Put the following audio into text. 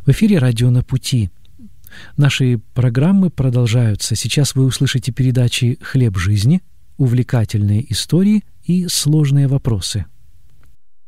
В эфире «Радио на пути». Наши программы продолжаются. Сейчас вы услышите передачи «Хлеб жизни», «Увлекательные истории» и «Сложные вопросы».